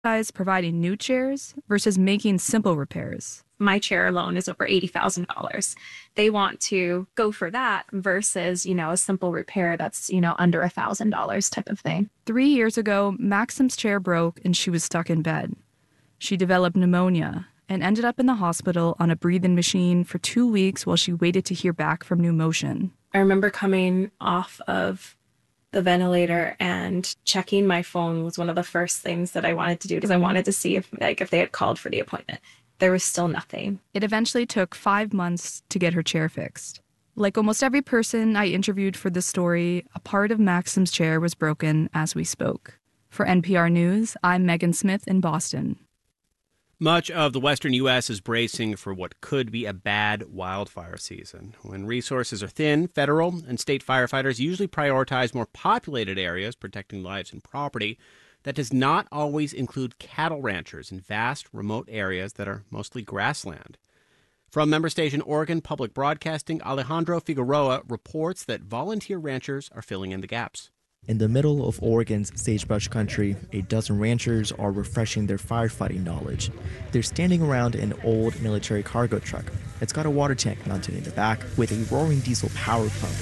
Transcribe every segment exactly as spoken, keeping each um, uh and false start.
providing new chairs versus making simple repairs. My chair alone is over eighty thousand dollars. They want to go for that versus, you know, a simple repair that's, you know, under one thousand dollars type of thing. Three years ago, Maxim's chair broke and she was stuck in bed. She developed pneumonia and ended up in the hospital on a breathing machine for two weeks while she waited to hear back from New Motion. I remember coming off of the ventilator and checking my phone was one of the first things that I wanted to do because I wanted to see if, like, if they had called for the appointment. There was still nothing. It eventually took five months to get her chair fixed. Like almost every person I interviewed for this story, a part of Maxim's chair was broken as we spoke. For N P R News, I'm Megan Smith in Boston. Much of the western U S is bracing for what could be a bad wildfire season. When resources are thin, federal and state firefighters usually prioritize more populated areas, protecting lives and property. That does not always include cattle ranchers in vast, remote areas that are mostly grassland. From member station Oregon Public Broadcasting, Alejandro Figueroa reports that volunteer ranchers are filling in the gaps. In the middle of Oregon's sagebrush country, a dozen ranchers are refreshing their firefighting knowledge. They're standing around an old military cargo truck. It's got a water tank mounted in the back with a roaring diesel power pump.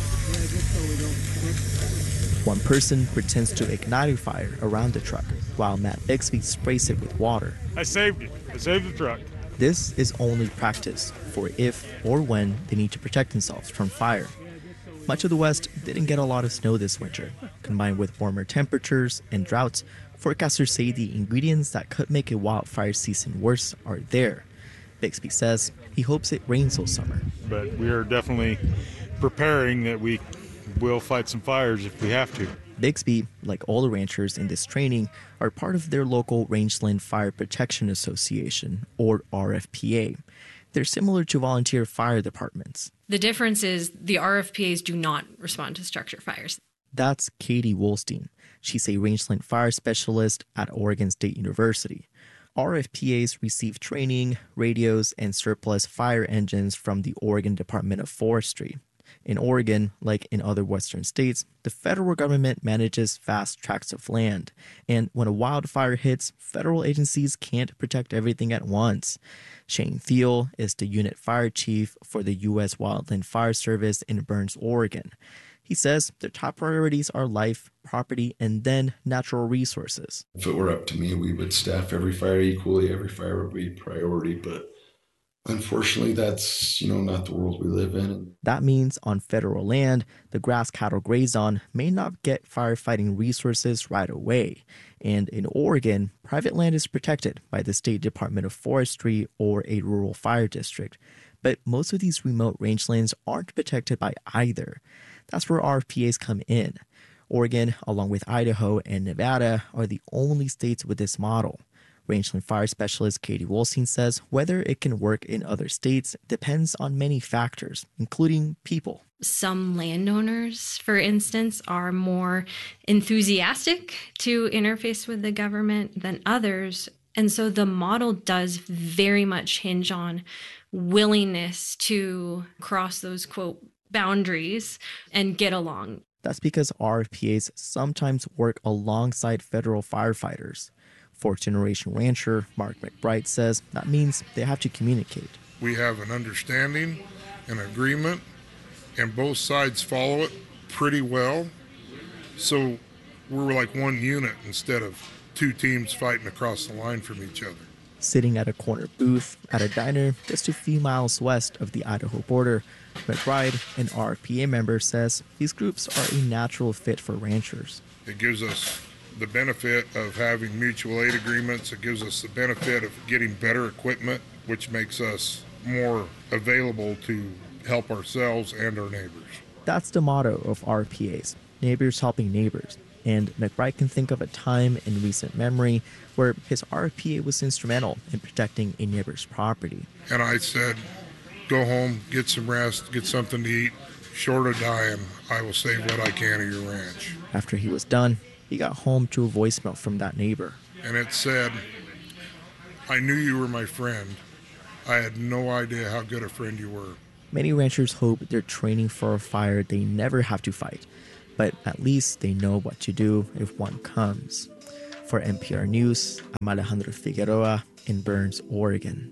One person pretends to ignite a fire around the truck, while Matt Bixby sprays it with water. I saved it. I saved the truck. This is only practice for if or when they need to protect themselves from fire. Much of the West didn't get a lot of snow this winter. Combined with warmer temperatures and droughts, forecasters say the ingredients that could make a wildfire season worse are there. Bixby says he hopes it rains all summer. But we are definitely preparing that we will fight some fires if we have to. Bixby, like all the ranchers in this training, are part of their local Rangeland Fire Protection Association, or R F P A. They're similar to volunteer fire departments. The difference is the R F P As do not respond to structure fires. That's Katie Wolstein. She's a rangeland fire specialist at Oregon State University. R F P As receive training, radios, and surplus fire engines from the Oregon Department of Forestry. In Oregon, like in other western states, the federal government manages vast tracts of land. And when a wildfire hits, federal agencies can't protect everything at once. Shane Thiel is the unit fire chief for the U S Wildland Fire Service in Burns, Oregon. He says their top priorities are life, property, and then natural resources. If it were up to me, we would staff every fire equally. Every fire would be priority, but unfortunately, that's, you know, not the world we live in. That means on federal land, the grass cattle graze on may not get firefighting resources right away. And in Oregon, private land is protected by the State Department of Forestry or a rural fire district. But most of these remote rangelands aren't protected by either. That's where R F P As come in. Oregon, along with Idaho and Nevada, are the only states with this model. Rangeland fire specialist Katie Wolstein says whether it can work in other states depends on many factors, including people. Some landowners, for instance, are more enthusiastic to interface with the government than others. And so the model does very much hinge on willingness to cross those, quote, boundaries and get along. That's because R F P As sometimes work alongside federal firefighters. Fourth generation rancher Mark McBride says that means they have to communicate. We have an understanding, an agreement, and both sides follow it pretty well. So we're like one unit instead of two teams fighting across the line from each other. Sitting at a corner booth at a diner just a few miles west of the Idaho border, McBride, an R F P A member, says these groups are a natural fit for ranchers. It gives us the benefit of having mutual aid agreements. It gives us the benefit of getting better equipment, which makes us more available to help ourselves and our neighbors. That's the motto of R P As, neighbors helping neighbors. And McBride can think of a time in recent memory where his R P A was instrumental in protecting a neighbor's property. And I said, go home, get some rest, get something to eat. Short of dying, I will save what I can of your ranch. After he was done, he got home to a voicemail from that neighbor. And it said, I knew you were my friend. I had no idea how good a friend you were. Many ranchers hope they're training for a fire they never have to fight, but at least they know what to do if one comes. For N P R News, I'm Alejandro Figueroa in Burns, Oregon.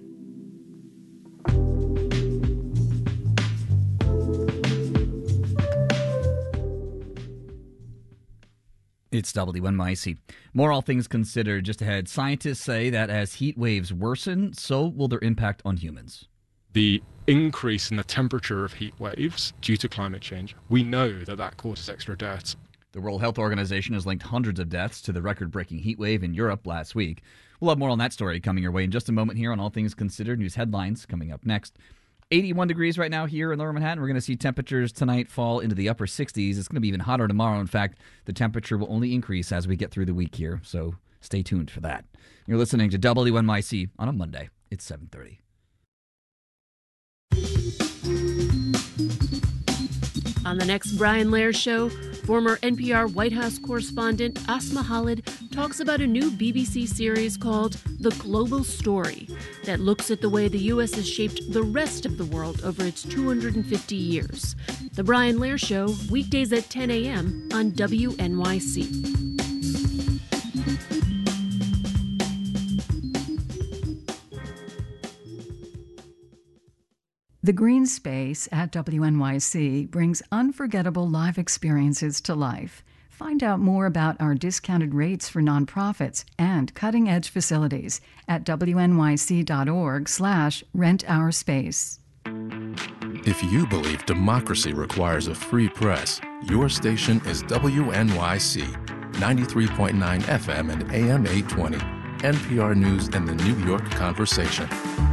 It's W N Y C. More All Things Considered just ahead. Scientists say that as heat waves worsen, so will their impact on humans. The increase in the temperature of heat waves due to climate change, we know that that causes extra deaths. The World Health Organization has linked hundreds of deaths to the record-breaking heat wave in Europe last week. We'll have more on that story coming your way in just a moment here on All Things Considered. News headlines coming up next. eighty-one degrees right now here in Lower Manhattan. We're going to see temperatures tonight fall into the upper sixties. It's going to be even hotter tomorrow. In fact, the temperature will only increase as we get through the week here, so stay tuned for that. You're listening to W N Y C on a Monday. It's seven thirty. On the next Brian Lehrer Show, former N P R White House correspondent Asma Khalid talks about a new B B C series called The Global Story that looks at the way the U S has shaped the rest of the world over its two hundred fifty years. The Brian Lehrer Show, weekdays at ten a.m. on W N Y C. The Green Space at W N Y C brings unforgettable live experiences to life. Find out more about our discounted rates for nonprofits and cutting-edge facilities at wnyc.org slash rent our space. If you believe democracy requires a free press, your station is W N Y C, ninety-three point nine F M and A M eight twenty, N P R News and the New York Conversation.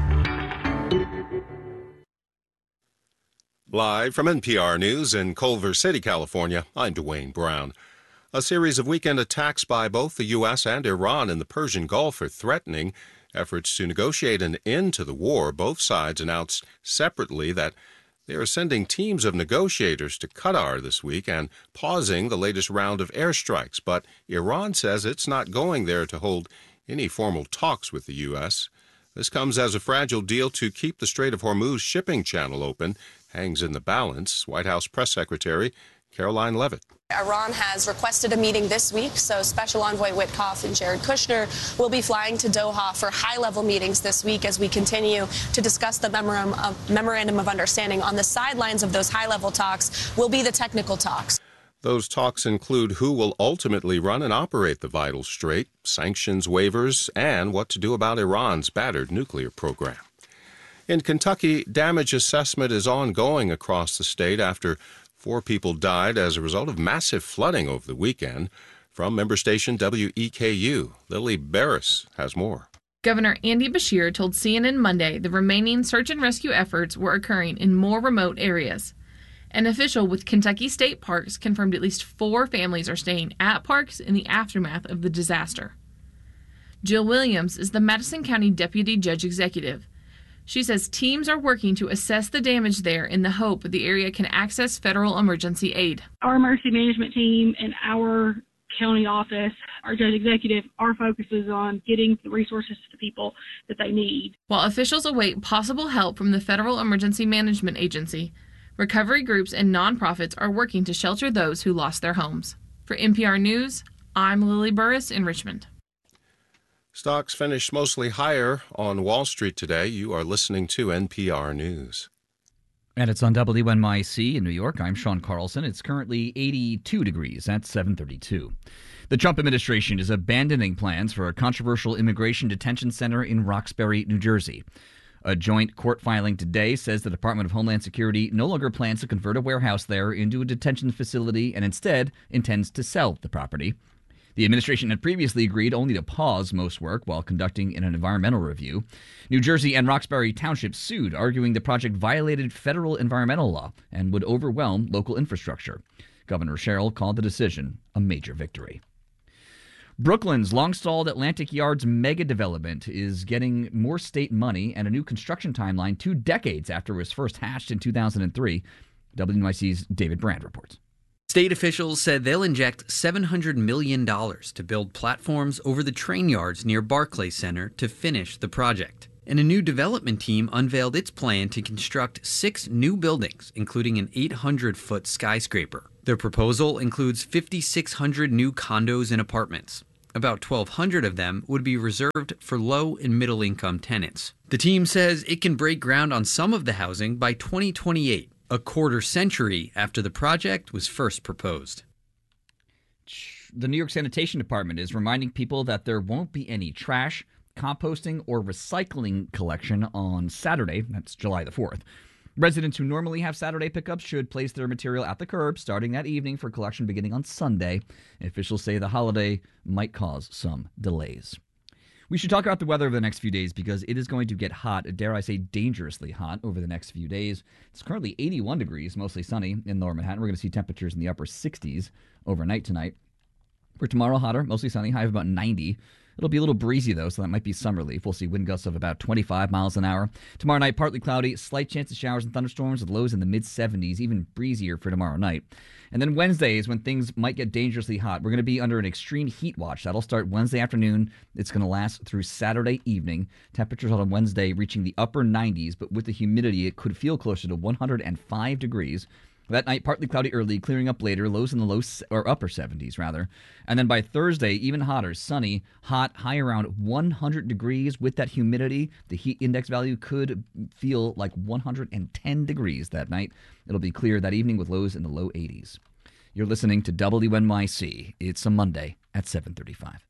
Live from N P R News in Culver City, California, I'm Dwayne Brown. A series of weekend attacks by both the U S and Iran in the Persian Gulf are threatening efforts to negotiate an end to the war. Both sides announced separately that they are sending teams of negotiators to Qatar this week and pausing the latest round of airstrikes. But Iran says it's not going there to hold any formal talks with the U S. This comes as a fragile deal to keep the Strait of Hormuz shipping channel open hangs in the balance. White House Press Secretary Caroline Leavitt. Iran has requested a meeting this week, so Special Envoy Witkoff and Jared Kushner will be flying to Doha for high-level meetings this week as we continue to discuss the memorandum of, memorandum of understanding. On the sidelines of those high-level talks will be the technical talks. Those talks include who will ultimately run and operate the vital strait, sanctions waivers, and what to do about Iran's battered nuclear program. In Kentucky, damage assessment is ongoing across the state after four people died as a result of massive flooding over the weekend. From member station W E K U, Lily Barris has more. Governor Andy Beshear told C N N Monday the remaining search and rescue efforts were occurring in more remote areas. An official with Kentucky State Parks confirmed at least four families are staying at parks in the aftermath of the disaster. Jill Williams is the Madison County Deputy Judge Executive. She says teams are working to assess the damage there in the hope the area can access federal emergency aid. Our emergency management team and our county office, our judge executive, our focus is on getting the resources to the people that they need. While officials await possible help from the Federal Emergency Management Agency, recovery groups and nonprofits are working to shelter those who lost their homes. For N P R News, I'm Lily Burris in Richmond. Stocks finished mostly higher on Wall Street today. You are listening to N P R News. And it's on W N Y C in New York. I'm Sean Carlson. It's currently eighty-two degrees at seven thirty-two. The Trump administration is abandoning plans for a controversial immigration detention center in Roxbury, New Jersey. A joint court filing today says the Department of Homeland Security no longer plans to convert a warehouse there into a detention facility and instead intends to sell the property. The administration had previously agreed only to pause most work while conducting an environmental review. New Jersey and Roxbury Township sued, arguing the project violated federal environmental law and would overwhelm local infrastructure. Governor Sherrill called the decision a major victory. Brooklyn's long-stalled Atlantic Yards mega development is getting more state money and a new construction timeline two decades after it was first hatched in two thousand three. W N Y C's David Brand reports. State officials said they'll inject seven hundred million dollars to build platforms over the train yards near Barclays Center to finish the project. And a new development team unveiled its plan to construct six new buildings, including an eight hundred foot skyscraper. Their proposal includes five thousand six hundred new condos and apartments. About twelve hundred of them would be reserved for low and middle income tenants. The team says it can break ground on some of the housing by twenty twenty-eight, a quarter century after the project was first proposed. The New York Sanitation Department is reminding people that there won't be any trash, composting, or recycling collection on Saturday. That's July the fourth. Residents who normally have Saturday pickups should place their material at the curb starting that evening for collection beginning on Sunday. Officials say the holiday might cause some delays. We should talk about the weather over the next few days because it is going to get hot, dare I say dangerously hot, over the next few days. It's currently eighty-one degrees, mostly sunny in lower Manhattan. We're going to see temperatures in the upper sixties overnight tonight. For tomorrow, hotter, mostly sunny, high of about ninety. It'll be a little breezy, though, so that might be some relief. We'll see wind gusts of about twenty-five miles an hour. Tomorrow night, partly cloudy, slight chance of showers and thunderstorms with lows in the mid-seventies, even breezier for tomorrow night. And then Wednesday is when things might get dangerously hot. We're going to be under an extreme heat watch. That'll start Wednesday afternoon. It's going to last through Saturday evening. Temperatures on Wednesday reaching the upper nineties, but with the humidity, it could feel closer to one hundred five degrees. That night, partly cloudy early, clearing up later, lows in the low or upper seventies, rather. And then by Thursday, even hotter, sunny, hot, high around one hundred degrees with that humidity. The heat index value could feel like one hundred ten degrees that night. It'll be clear that evening with lows in the low eighties. You're listening to W N Y C. It's a Monday at seven thirty-five.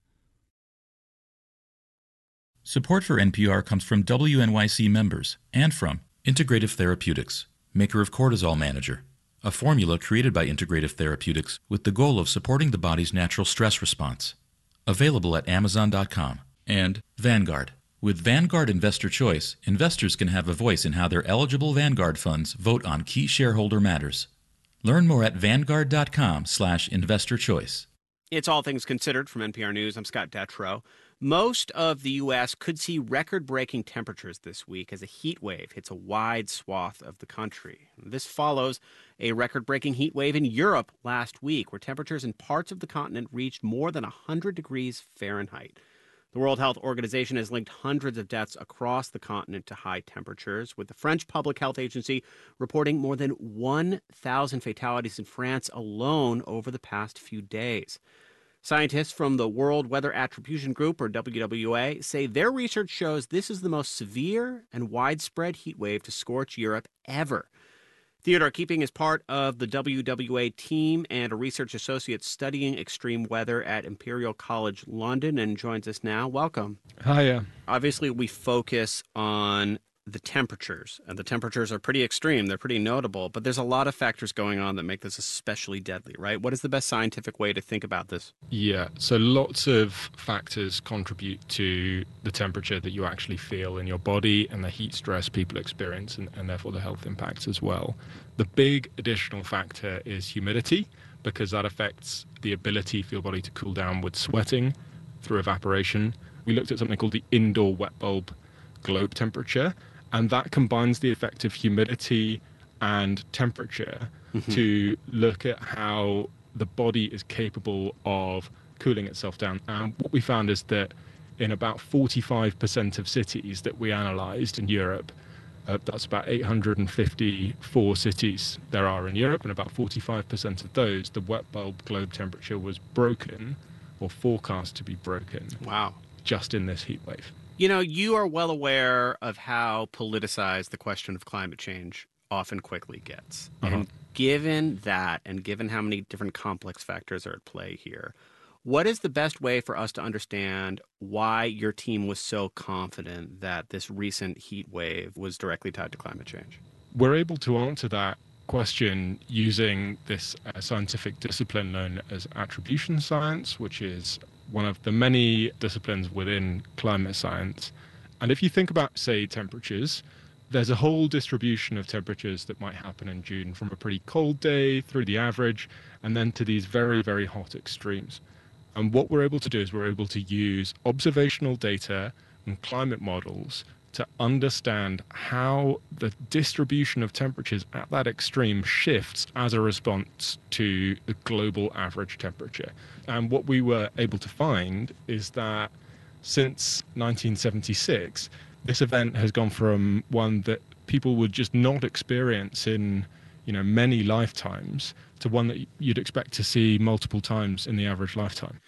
Support for N P R comes from W N Y C members and from Integrative Therapeutics, maker of Cortisol Manager, a formula created by Integrative Therapeutics with the goal of supporting the body's natural stress response. Available at Amazon dot com. And Vanguard. With Vanguard Investor Choice, investors can have a voice in how their eligible Vanguard funds vote on key shareholder matters. Learn more at Vanguard dot com slash investor choice. It's All Things Considered from N P R News. I'm Scott Detrow. Most of the U S could see record-breaking temperatures this week as a heat wave hits a wide swath of the country. This follows a record-breaking heat wave in Europe last week, where temperatures in parts of the continent reached more than one hundred degrees Fahrenheit. The World Health Organization has linked hundreds of deaths across the continent to high temperatures, with the French Public Health Agency reporting more than one thousand fatalities in France alone over the past few days. Scientists from the World Weather Attribution Group, or W W A, say their research shows this is the most severe and widespread heat wave to scorch Europe ever. Theodore Keeping is part of the W W A team and a research associate studying extreme weather at Imperial College London and joins us now. Welcome. Hiya. Obviously, we focus on the temperatures, and the temperatures are pretty extreme. They're pretty notable, but there's a lot of factors going on that make this especially deadly, right? What is the best scientific way to think about this? Yeah, so lots of factors contribute to the temperature that you actually feel in your body and the heat stress people experience, and, and therefore the health impacts as well. The big additional factor is humidity, because that affects the ability for your body to cool down with sweating through evaporation. We looked at something called the indoor wet bulb globe temperature, and that combines the effect of humidity and temperature mm-hmm. to look at how the body is capable of cooling itself down. And what we found is that in about forty-five percent of cities that we analysed in Europe, uh, that's about eight hundred fifty-four cities there are in Europe, and about forty-five percent of those, the wet bulb globe temperature was broken or forecast to be broken. Wow. Just in this heat wave. You know, you are well aware of how politicized the question of climate change often quickly gets. Uh-huh. And given that, and given how many different complex factors are at play here, what is the best way for us to understand why your team was so confident that this recent heat wave was directly tied to climate change? We're able to answer that question using this uh, scientific discipline known as attribution science, which is one of the many disciplines within climate science. And if you think about, say, temperatures, there's a whole distribution of temperatures that might happen in June, from a pretty cold day through the average, and then to these very, very hot extremes. And what we're able to do is we're able to use observational data and climate models to understand how the distribution of temperatures at that extreme shifts as a response to the global average temperature. And what we were able to find is that since nineteen seventy-six, this event has gone from one that people would just not experience in, you know, many lifetimes to one that you'd expect to see multiple times in the average lifetime.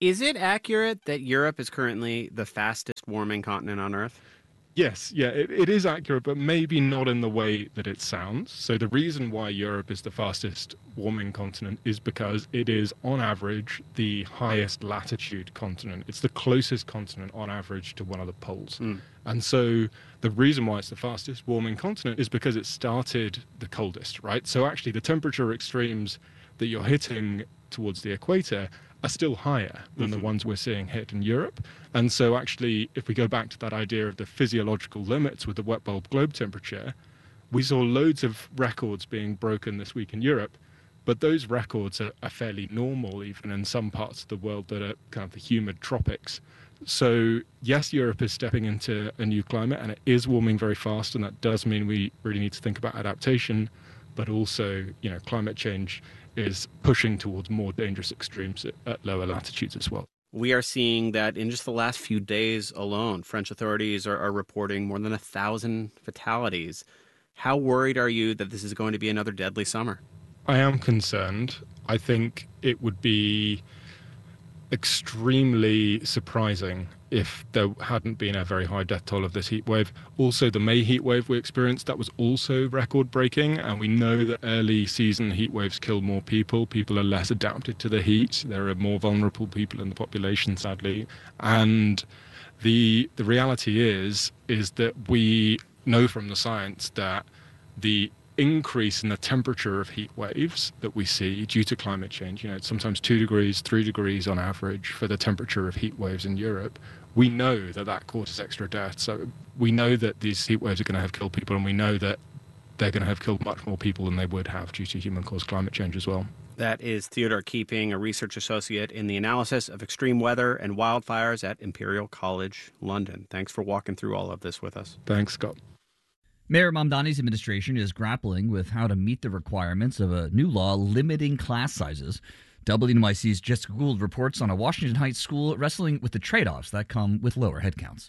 Is it accurate that Europe is currently the fastest warming continent on Earth? Yes, yeah, it, it is accurate, but maybe not in the way that it sounds. So the reason why Europe is the fastest warming continent is because it is, on average, the highest latitude continent. It's the closest continent, on average, to one of the poles. Mm. And so the reason why it's the fastest warming continent is because it started the coldest, right? So actually the temperature extremes that you're hitting towards the equator are still higher than mm-hmm. the ones we're seeing hit in Europe. And so actually, if we go back to that idea of the physiological limits with the wet bulb globe temperature, we saw loads of records being broken this week in Europe, but those records are, are fairly normal even in some parts of the world that are kind of the humid tropics. So yes, Europe is stepping into a new climate and it is warming very fast, and that does mean we really need to think about adaptation, but also, you know, climate change is pushing towards more dangerous extremes at, at lower latitudes as well. We are seeing that in just the last few days alone, French authorities are, are reporting more than a thousand fatalities. How worried are you that this is going to be another deadly summer? I am concerned. I think it would be extremely surprising if there hadn't been a very high death toll of this heat wave. Also, the May heat wave we experienced, that was also record-breaking, and we know that early season heat waves kill more people. People are less adapted to the heat. There are more vulnerable people in the population, sadly. And the the reality is, is that we know from the science that the increase in the temperature of heat waves that we see due to climate change, you know, it's sometimes two degrees, three degrees on average for the temperature of heat waves in Europe. We know that that causes extra death. So we know that these heat waves are going to have killed people, and we know that they're going to have killed much more people than they would have due to human-caused climate change as well. That is Theodore Keeping, a research associate in the analysis of extreme weather and wildfires at Imperial College London. Thanks for walking through all of this with us. Thanks, Scott. Mayor Mamdani's administration is grappling with how to meet the requirements of a new law limiting class sizes. W N Y C's Jessica Gould reports on a Washington Heights school wrestling with the trade-offs that come with lower headcounts.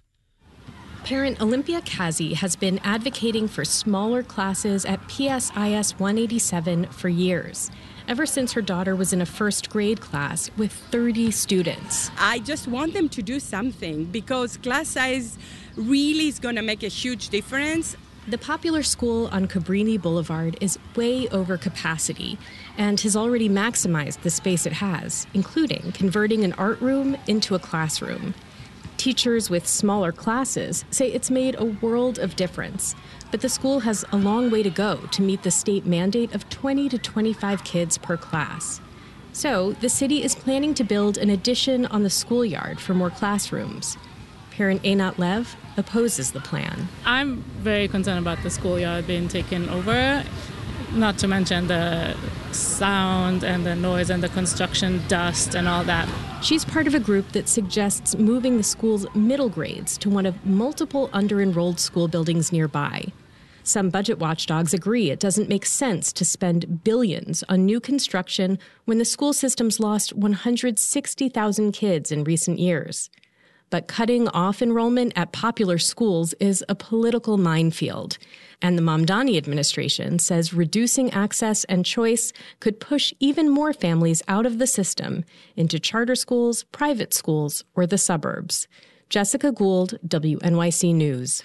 Parent Olympia Kazi has been advocating for smaller classes at P S I S one eighty-seven for years, ever since her daughter was in a first grade class with thirty students. I just want them to do something because class size really is going to make a huge difference. The popular school on Cabrini Boulevard is way over capacity and has already maximized the space it has, including converting an art room into a classroom. Teachers with smaller classes say it's made a world of difference, but the school has a long way to go to meet the state mandate of twenty to twenty-five kids per class. So the city is planning to build an addition on the schoolyard for more classrooms. Parent Einat Lev opposes the plan. I'm very concerned about the schoolyard being taken over, not to mention the sound and the noise and the construction dust and all that. She's part of a group that suggests moving the school's middle grades to one of multiple under-enrolled school buildings nearby. Some budget watchdogs agree it doesn't make sense to spend billions on new construction when the school system's lost one hundred sixty thousand kids in recent years. But cutting off enrollment at popular schools is a political minefield. And the Mamdani administration says reducing access and choice could push even more families out of the system into charter schools, private schools, or the suburbs. Jessica Gould, W N Y C News.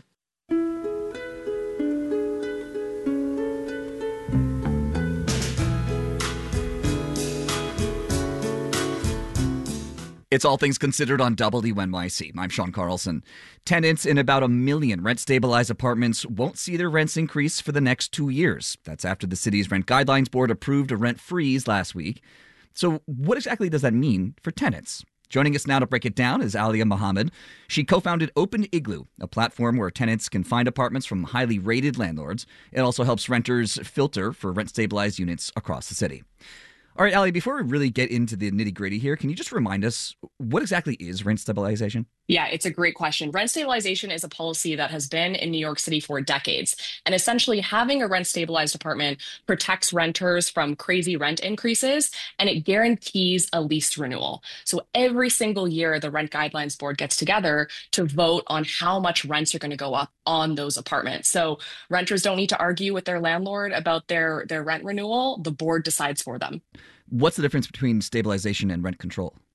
It's All Things Considered on W N Y C. I'm Sean Carlson. Tenants in about a million rent-stabilized apartments won't see their rents increase for the next two years. That's after the city's Rent Guidelines Board approved a rent freeze last week. So what exactly does that mean for tenants? Joining us now to break it down is Alia Mohammed. She co-founded Open Igloo, a platform where tenants can find apartments from highly rated landlords. It also helps renters filter for rent-stabilized units across the city. All right, Ali, before we really get into the nitty-gritty here, can you just remind us, what exactly is rent stabilization? Yeah, it's a great question. Rent stabilization is a policy that has been in New York City for decades. And essentially, having a rent stabilized apartment protects renters from crazy rent increases, and it guarantees a lease renewal. So every single year, the Rent Guidelines Board gets together to vote on how much rents are going to go up on those apartments. So renters don't need to argue with their landlord about their, their rent renewal. The board decides for them. What's the difference between stabilization and rent control?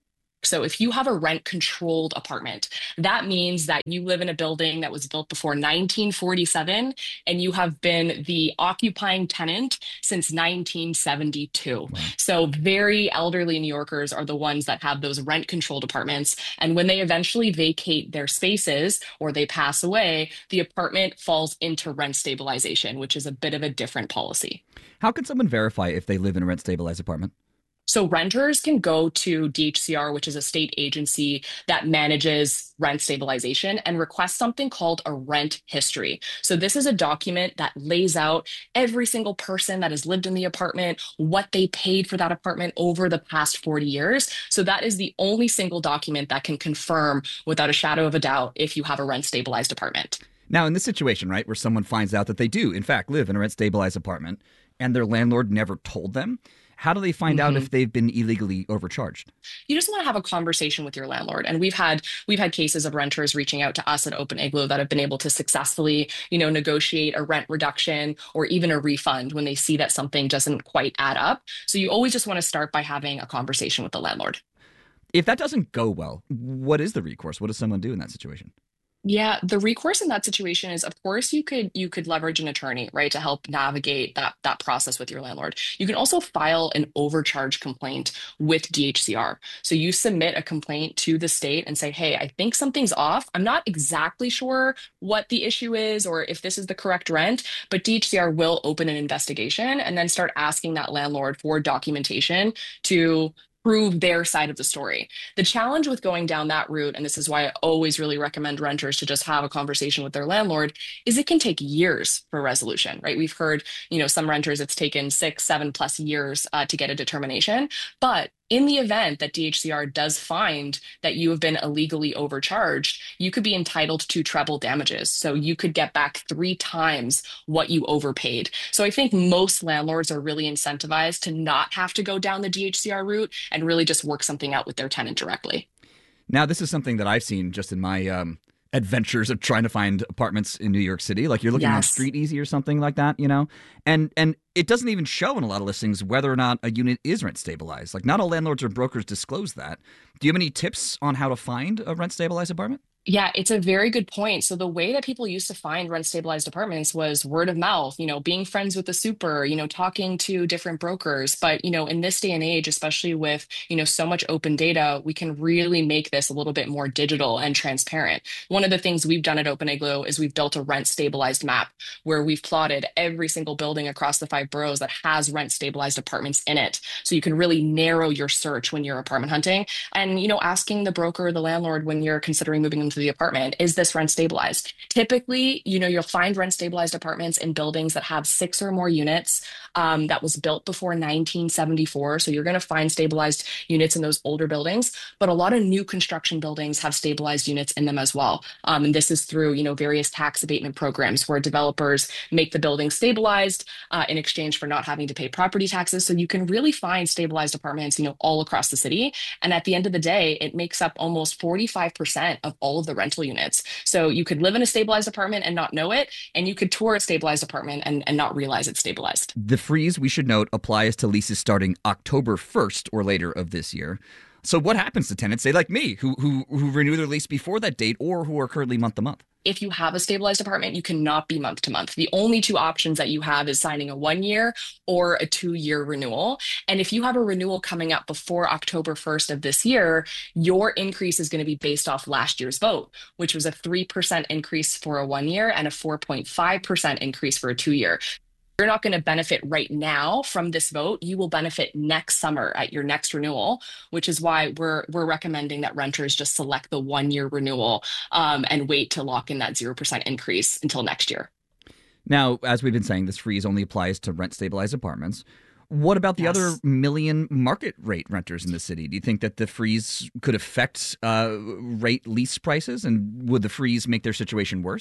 So if you have a rent-controlled apartment, that means that you live in a building that was built before nineteen forty-seven and you have been the occupying tenant since nineteen seventy-two. Wow. So very elderly New Yorkers are the ones that have those rent-controlled apartments. And when they eventually vacate their spaces or they pass away, the apartment falls into rent stabilization, which is a bit of a different policy. How can someone verify if they live in a rent-stabilized apartment? So renters can go to D H C R, which is a state agency that manages rent stabilization, and request something called a rent history. So this is a document that lays out every single person that has lived in the apartment, what they paid for that apartment over the past forty years. So that is the only single document that can confirm without a shadow of a doubt if you have a rent stabilized apartment. Now, in this situation, right, where someone finds out that they do, in fact, live in a rent-stabilized apartment and their landlord never told them, how do they find mm-hmm. out if they've been illegally overcharged? You just want to have a conversation with your landlord. And we've had we've had cases of renters reaching out to us at Open Igloo that have been able to successfully, you know, negotiate a rent reduction or even a refund when they see that something doesn't quite add up. So you always just want to start by having a conversation with the landlord. If that doesn't go well, what is the recourse? What does someone do in that situation? Yeah, the recourse in that situation is, of course, you could you could leverage an attorney, right, to help navigate that that process with your landlord. You can also file an overcharge complaint with D H C R. So you submit a complaint to the state and say, hey, I think something's off. I'm not exactly sure what the issue is or if this is the correct rent, but D H C R will open an investigation and then start asking that landlord for documentation to prove their side of the story. The challenge with going down that route, and this is why I always really recommend renters to just have a conversation with their landlord, is it can take years for resolution, right? We've heard, you know, some renters, it's taken six, seven plus years uh, to get a determination. But in the event that D H C R does find that you have been illegally overcharged, you could be entitled to treble damages. So you could get back three times what you overpaid. So I think most landlords are really incentivized to not have to go down the D H C R route and really just work something out with their tenant directly. Now, this is something that I've seen just in my um, adventures of trying to find apartments in New York City. Like you're looking yes. on Street Easy or something like that, you know, and and it doesn't even show in a lot of listings whether or not a unit is rent stabilized. Like not all landlords or brokers disclose that. Do you have any tips on how to find a rent stabilized apartment? Yeah, it's a very good point. So the way that people used to find rent stabilized apartments was word of mouth, you know, being friends with the super, you know, talking to different brokers. But, you know, in this day and age, especially with, you know, so much open data, we can really make this a little bit more digital and transparent. One of the things we've done at Open Igloo is we've built a rent stabilized map where we've plotted every single building across the five boroughs that has rent stabilized apartments in it. So you can really narrow your search when you're apartment hunting and, you know, asking the broker or the landlord when you're considering moving into the apartment, is this rent stabilized? Typically, you know, you'll find rent stabilized apartments in buildings that have six or more units um, that was built before nineteen seventy-four. So you're going to find stabilized units in those older buildings, but a lot of new construction buildings have stabilized units in them as well. Um, and this is through, you know, various tax abatement programs where developers make the building stabilized uh, in exchange for not having to pay property taxes. So you can really find stabilized apartments, you know, all across the city. And at the end of the day, it makes up almost forty-five percent of all of the rental units. So you could live in a stabilized apartment and not know it, and you could tour a stabilized apartment and, and not realize it's stabilized. The freeze, we should note, applies to leases starting October first or later of this year. So what happens to tenants, say like me, who who who renew their lease before that date or who are currently month to month? If you have a stabilized apartment, you cannot be month to month. The only two options that you have is signing a one year or a two year renewal. And if you have a renewal coming up before October first of this year, your increase is going to be based off last year's vote, which was a three percent increase for a one year and a four point five percent increase for a two year. You're not going to benefit right now from this vote. You will benefit next summer at your next renewal, which is why we're we're recommending that renters just select the one-year renewal um, and wait to lock in that zero percent increase until next year. Now, as we've been saying, this freeze only applies to rent-stabilized apartments. What about the Yes. other million market rate renters in the city? Do you think that the freeze could affect uh, rate lease prices, and would the freeze make their situation worse?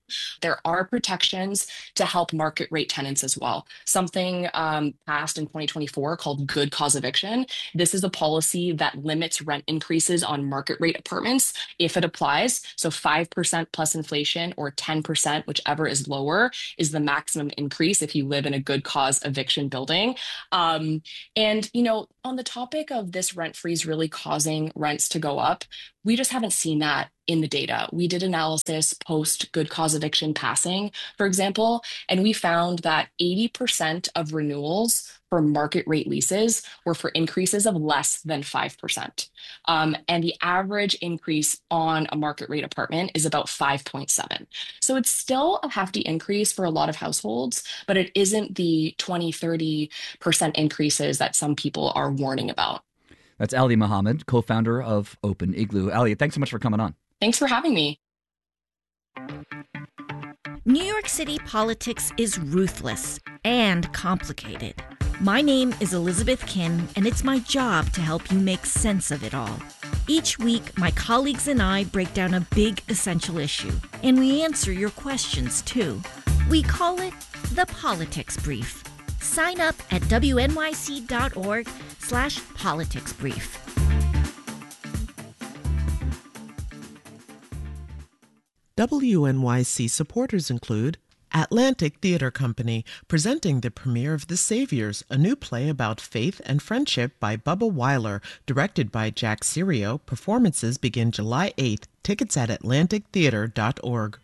There are protections to help market rate tenants as well. Something um, passed in twenty twenty-four called good cause eviction. This is a policy that limits rent increases on market rate apartments if it applies. So five percent plus inflation or ten percent, whichever is lower, is the maximum increase if you live in a good cause eviction building. Um, and, you know, on the topic of this rent freeze really causing rents to go up, we just haven't seen that in the data. We did analysis post good cause eviction passing, for example, and we found that eighty percent of renewals for market rate leases were for increases of less than five percent. Um, and the average increase on a market rate apartment is about five point seven. So it's still a hefty increase for a lot of households, but it isn't the twenty, thirty percent increases that some people are warning about. That's Ali Mohammed, co-founder of Open Igloo. Ali, thanks so much for coming on. Thanks for having me. New York City politics is ruthless and complicated. My name is Elizabeth Kin, and it's my job to help you make sense of it all. Each week, my colleagues and I break down a big essential issue, and we answer your questions, too. We call it the Politics Brief. Sign up at wnyc.org slash politics brief. W N Y C supporters include Atlantic Theater Company, presenting the premiere of The Saviors, a new play about faith and friendship by Bubba Weiler, directed by Jack Serio. Performances begin July eighth. Tickets at atlantic theater dot org.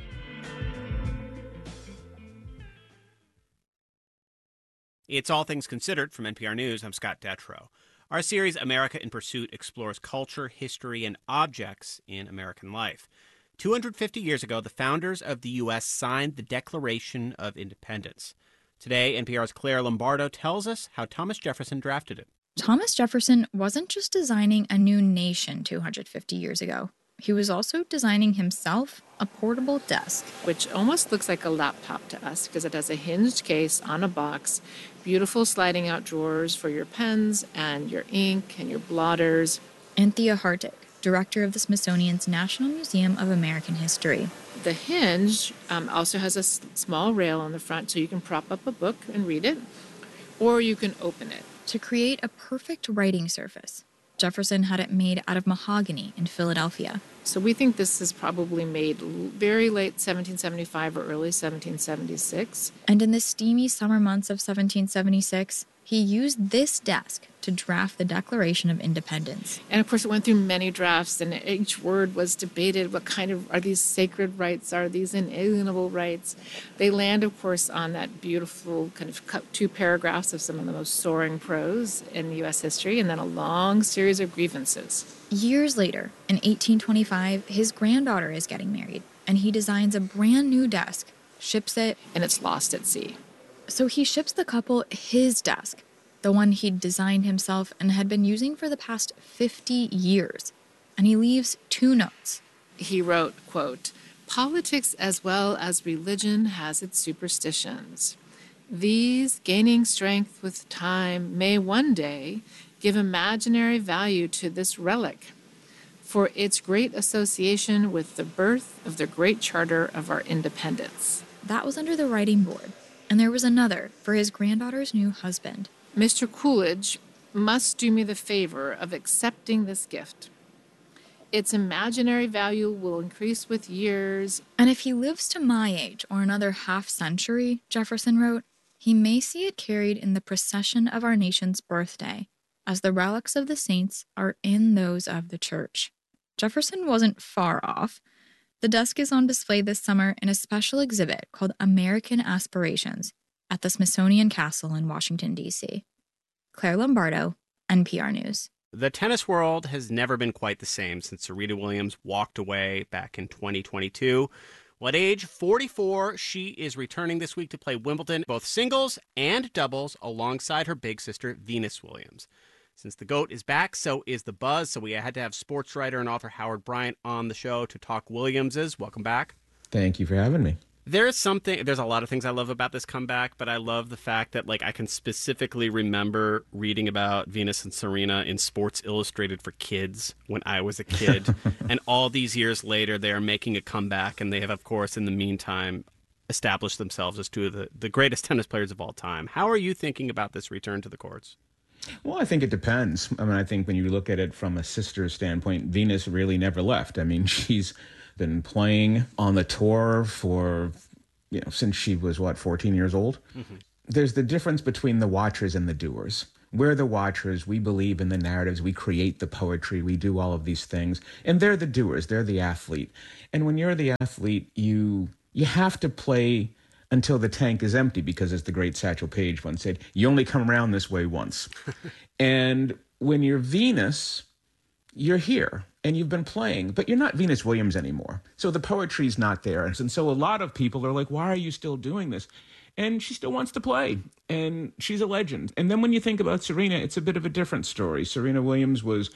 It's All Things Considered from N P R News. I'm Scott Detrow. Our series, America in Pursuit, explores culture, history, and objects in American life. two hundred fifty years ago, the founders of the U S signed the Declaration of Independence. Today, N P R's Claire Lombardo tells us how Thomas Jefferson drafted it. Thomas Jefferson wasn't just designing a new nation two hundred fifty years ago. He was also designing himself a portable desk. Which almost looks like a laptop to us because it has a hinged case on a box, beautiful sliding out drawers for your pens and your ink and your blotters. Anthea Hartig, director of the Smithsonian's National Museum of American History. The hinge um, also has a s- small rail on the front so you can prop up a book and read it, or you can open it. To create a perfect writing surface, Jefferson had it made out of mahogany in Philadelphia. So we think this is probably made very late seventeen seventy-five or early seventeen seventy-six. And in the steamy summer months of seventeen seventy-six, he used this desk to draft the Declaration of Independence. And of course, it went through many drafts, and each word was debated. What kind of, are these sacred rights? Are these inalienable rights? They land, of course, on that beautiful kind of two paragraphs of some of the most soaring prose in U S history, and then a long series of grievances. Years later, in eighteen twenty-five, his granddaughter is getting married, and he designs a brand new desk, ships it, and it's lost at sea. So he ships the couple his desk, the one he'd designed himself and had been using for the past fifty years. And he leaves two notes. He wrote, quote, "Politics as well as religion has its superstitions. These, gaining strength with time, may one day give imaginary value to this relic for its great association with the birth of the great charter of our independence." That was under the writing board. And there was another for his granddaughter's new husband. "Mister Coolidge must do me the favor of accepting this gift. Its imaginary value will increase with years. And if he lives to my age or another half century," Jefferson wrote, "he may see it carried in the procession of our nation's birthday, as the relics of the saints are in those of the church." Jefferson wasn't far off. The desk is on display this summer in a special exhibit called American Aspirations at the Smithsonian Castle in Washington, D C Claire Lombardo, N P R News. The tennis world has never been quite the same since Serena Williams walked away back in twenty twenty-two. Well, at age forty-four, she is returning this week to play Wimbledon, both singles and doubles, alongside her big sister, Venus Williams. Since the GOAT is back, so is the buzz, so we had to have sports writer and author Howard Bryant on the show to talk Williamses. Welcome back. Thank you for having me. There's something, there's a lot of things I love about this comeback, but I love the fact that, like, I can specifically remember reading about Venus and Serena in Sports Illustrated for kids when I was a kid. And all these years later, they are making a comeback, and they have, of course, in the meantime, established themselves as two of the, the greatest tennis players of all time. How are you thinking about this return to the courts? Well, I think it depends. I mean, I think when you look at it from a sister standpoint, Venus really never left. I mean, she's been playing on the tour for, you know, since she was, what, fourteen years old? Mm-hmm. There's the difference between the watchers and the doers. We're the watchers. We believe in the narratives. We create the poetry. We do all of these things. And they're the doers. They're the athlete. And when you're the athlete, you you have to play until the tank is empty, because, as the great Satchel Paige once said, you only come around this way once. And when you're Venus, you're here and you've been playing, but you're not Venus Williams anymore. So the poetry's not there. And so a lot of people are like, why are you still doing this? And she still wants to play, and she's a legend. And then when you think about Serena, it's a bit of a different story. Serena Williams was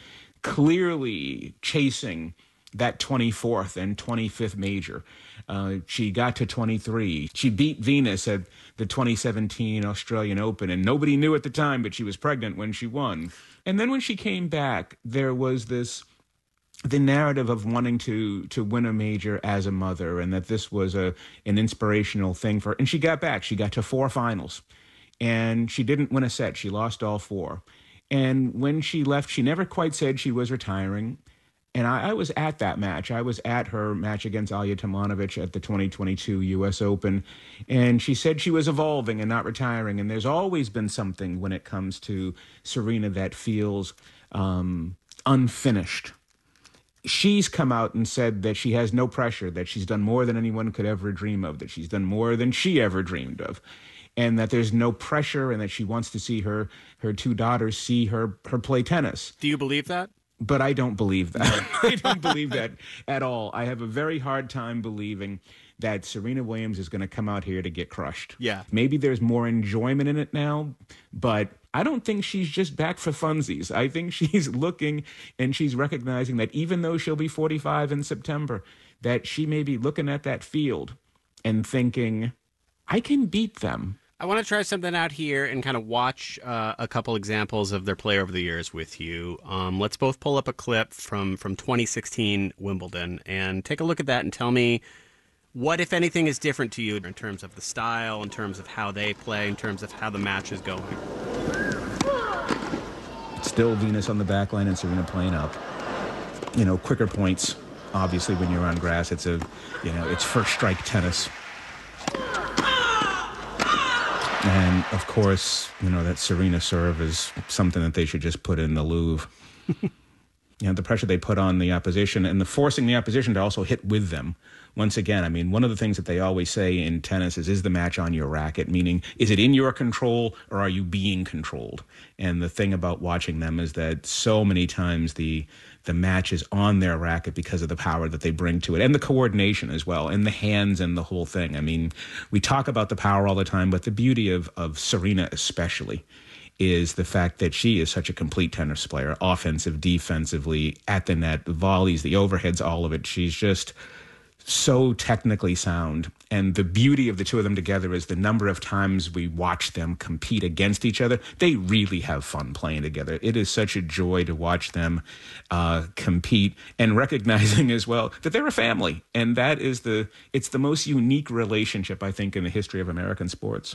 clearly chasing that twenty-fourth and twenty-fifth major. Uh, she got to twenty-three. She beat Venus at the twenty seventeen Australian Open, and nobody knew at the time, but she was pregnant when she won. And then when she came back, there was this, the narrative of wanting to to win a major as a mother, and that this was a an inspirational thing for her. And she got back. She got to four finals, and she didn't win a set. She lost all four. And when she left, she never quite said she was retiring. And I, I was at that match. I was at her match against Alya Tomljanovic at the twenty twenty-two U S Open. And she said she was evolving and not retiring. And there's always been something when it comes to Serena that feels um, unfinished. She's come out and said that she has no pressure, that she's done more than anyone could ever dream of, that she's done more than she ever dreamed of, and that there's no pressure, and that she wants to see her her two daughters see her her play tennis. Do you believe that? But I don't believe that. I don't believe that at all. I have a very hard time believing that Serena Williams is going to come out here to get crushed. Yeah. Maybe there's more enjoyment in it now, but I don't think she's just back for funsies. I think she's looking and she's recognizing that even though she'll be forty-five in September, that she may be looking at that field and thinking, I can beat them. I want to try something out here and kind of watch uh, a couple examples of their play over the years with you. Um, let's both pull up a clip from, from twenty sixteen Wimbledon and take a look at that and tell me what, if anything, is different to you in terms of the style, in terms of how they play, in terms of how the match is going. Still Venus on the back line and Serena playing up. You know, quicker points. Obviously, when you're on grass, it's a, you know, it's first strike tennis. And, of course, you know, that Serena serve is something that they should just put in the Louvre. You know, the pressure they put on the opposition and the forcing the opposition to also hit with them. Once again, I mean, one of the things that they always say in tennis is, is the match on your racket? Meaning, is it in your control or are you being controlled? And the thing about watching them is that so many times the the match is on their racket because of the power that they bring to it and the coordination as well and the hands and the whole thing. I mean, we talk about the power all the time, but the beauty of, of Serena especially is the fact that she is such a complete tennis player, offensive, defensively, at the net, the volleys, the overheads, all of it. She's just so technically sound. And the beauty of the two of them together is the number of times we watch them compete against each other. They really have fun playing together. It is such a joy to watch them uh, compete, and recognizing as well that they're a family. And that is the, it's the most unique relationship, I think, in the history of American sports.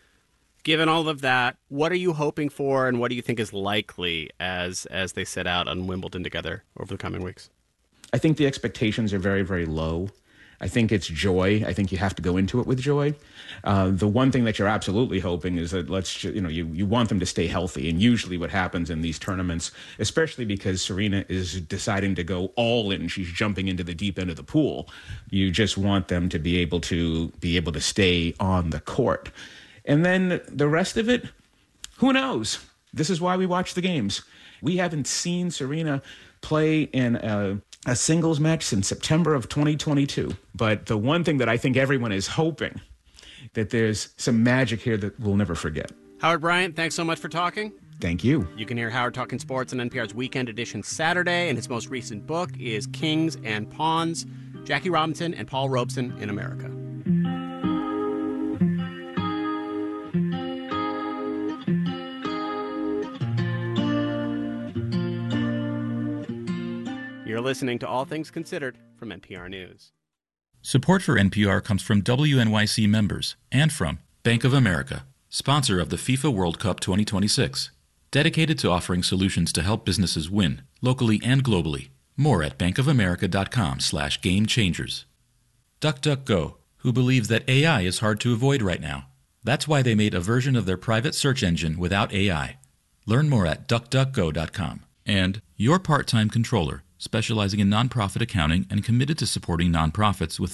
Given all of that, what are you hoping for and what do you think is likely as as they set out on Wimbledon together over the coming weeks? I think the expectations are very, very low. I think it's joy. I think you have to go into it with joy. Uh, the one thing that you're absolutely hoping is that let's, you know, you, you want them to stay healthy. And usually what happens in these tournaments, especially because Serena is deciding to go all in, she's jumping into the deep end of the pool. You just want them to be able to be able to stay on the court. And then the rest of it, who knows? This is why we watch the games. We haven't seen Serena play in a, a singles match since September of twenty twenty-two. But the one thing that I think everyone is hoping, that there's some magic here that we'll never forget. Howard Bryant, thanks so much for talking. Thank you. You can hear Howard talking sports on N P R's Weekend Edition Saturday, and his most recent book is Kings and Pawns, Jackie Robinson and Paul Robeson in America. You're listening to All Things Considered from N P R News. Support for N P R comes from W N Y C members and from Bank of America, sponsor of the FIFA World Cup twenty twenty-six, dedicated to offering solutions to help businesses win, locally and globally. More at bankofamerica.com slash game changers. DuckDuckGo, who believes that A I is hard to avoid right now. That's why they made a version of their private search engine without A I. Learn more at duck duck go dot com. And Your Part-Time Controller, specializing in nonprofit accounting and committed to supporting nonprofits with